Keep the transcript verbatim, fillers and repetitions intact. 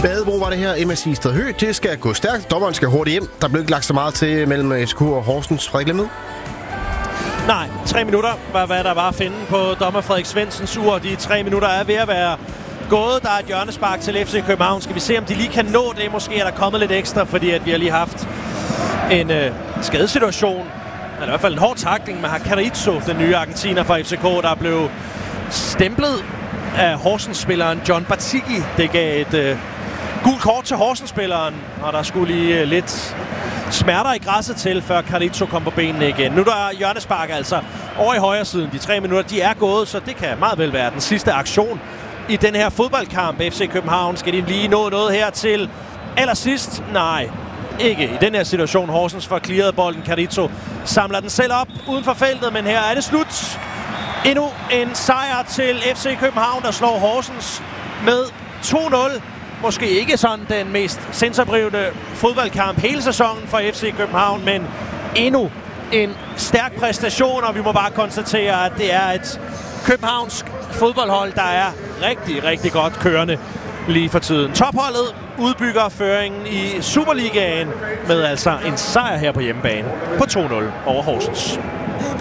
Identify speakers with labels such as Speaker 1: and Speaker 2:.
Speaker 1: Badebro var det her. M S I Stad Hø. Det skal gå stærkt. Dommeren skal hurtigt hjem. Der blev ikke lagt så meget til mellem F C K og Horsens. Frederik Lemmed?
Speaker 2: Nej, tre minutter var, hvad der var at finde på dommer Frederik Svendsens ur. De tre minutter er ved at være gået. Der er et hjørnespark til F C København. Skal vi se, om de lige kan nå det? Måske er der kommet lidt ekstra, fordi at vi har lige haft en øh, skadesituation. Eller i hvert fald en hård tackling med Hakarizo, den nye argentiner fra F C K, der blev stemplet af Horsens-spilleren John Batigi. Det gav et øh, gult kort til Horsens-spilleren, og der skulle lige øh, lidt smerter i græsset til, før Carlito kom på benene igen. Nu der er hjørnespark altså over i højre siden. De tre minutter, de er gået, så det kan meget vel være den sidste aktion i den her fodboldkamp. F C København, skal de lige nå noget her til allersidst? Nej, ikke i den her situation. Horsens får clearet bolden. Carlito samler den selv op uden for feltet, men her er det slut. Endnu en sejr til F C København, der slår Horsens med to nul. Måske ikke sådan den mest sindsoprivende fodboldkamp hele sæsonen for F C København, men endnu en stærk præstation, og vi må bare konstatere, at det er et københavnsk fodboldhold, der er rigtig, rigtig godt kørende lige for tiden. Topholdet udbygger føringen i Superligaen med altså en sejr her på hjemmebane på to nul over Horsens.